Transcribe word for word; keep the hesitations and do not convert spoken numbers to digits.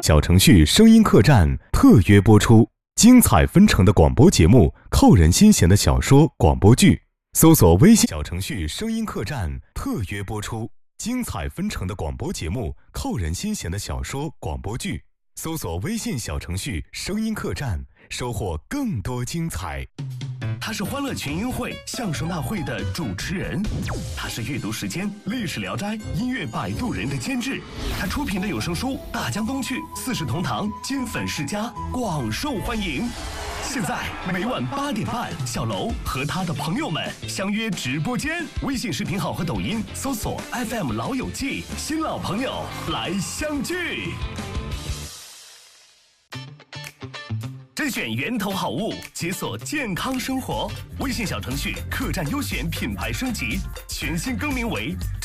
小程序声音客栈特约播出，精彩纷呈的广播节目，扣人心弦的小说广播剧。搜索微信小程序声音客栈特约播出，精彩纷呈的广播节目，扣人心弦的小说广播剧。搜索微信小程序声音客栈，收获更多精彩。 他是欢乐群英会相声大会的主持人，他是阅读时间历史聊斋音乐摆渡人的监制，他出品的有声书《大江东去》《四世同堂》金粉世家广受欢迎。现在每晚八点半，小楼和他的朋友们相约直播间，微信视频号和抖音搜索 F M 老友记，新老朋友来相聚。甄选源头好物，解锁健康生活。微信小程序客栈优选品牌升级，全新更名为